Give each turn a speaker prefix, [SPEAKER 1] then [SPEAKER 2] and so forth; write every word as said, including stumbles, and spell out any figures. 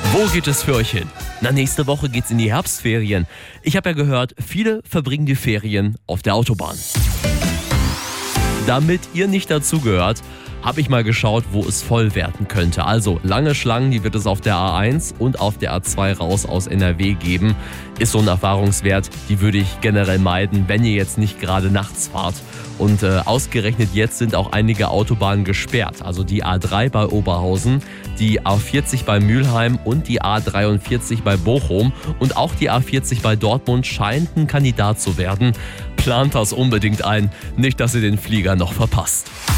[SPEAKER 1] Wo geht es für euch hin? Na, nächste Woche geht's in die Herbstferien. Ich habe ja gehört, viele verbringen die Ferien auf der Autobahn. Damit ihr nicht dazugehört, habe ich mal geschaut, wo es voll werden könnte. Also lange Schlangen, die wird es auf der A eins und auf der A zwei raus aus N R W geben. Ist so ein Erfahrungswert, die würde ich generell meiden, wenn ihr jetzt nicht gerade nachts fahrt. Und äh, ausgerechnet jetzt sind auch einige Autobahnen gesperrt. Also die A drei bei Oberhausen, die A vierzig bei Mülheim und die A dreiundvierzig bei Bochum. Und auch die A vierzig bei Dortmund scheint ein Kandidat zu werden. Plant das unbedingt ein, nicht dass ihr den Flieger noch verpasst.